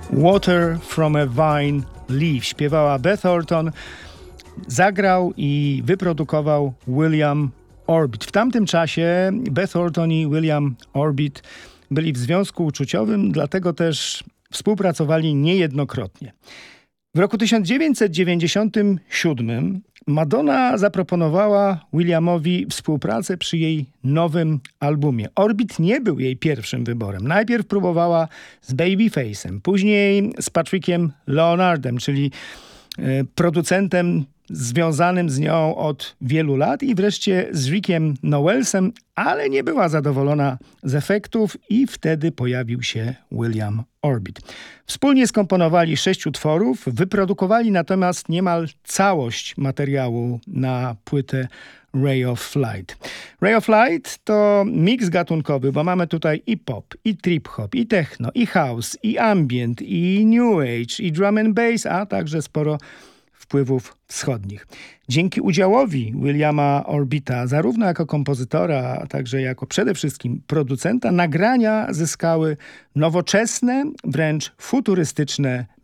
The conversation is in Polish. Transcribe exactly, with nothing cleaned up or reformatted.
Water from a Vine Leaf śpiewała Beth Orton, zagrał i wyprodukował William Orbit. W tamtym czasie Beth Orton i William Orbit byli w związku uczuciowym, dlatego też współpracowali niejednokrotnie. W roku tysiąc dziewięćset dziewięćdziesiątym siódmym Madonna zaproponowała Williamowi współpracę przy jej nowym albumie. Orbit nie był jej pierwszym wyborem. Najpierw próbowała z Babyface'em, później z Patrickiem Leonardem, czyli y, producentem związanym z nią od wielu lat, i wreszcie z Rickiem Nowelsem, ale nie była zadowolona z efektów i wtedy pojawił się William Orbit. Wspólnie skomponowali sześć utworów, wyprodukowali natomiast niemal całość materiału na płytę Ray of Light. Ray of Light to miks gatunkowy, bo mamy tutaj i pop, i trip-hop, i techno, i house, i ambient, i new age, i drum and bass, a także sporo wpływów wschodnich. Dzięki udziałowi Williama Orbita, zarówno jako kompozytora, a także jako przede wszystkim producenta, nagrania zyskały nowoczesne, wręcz futurystyczne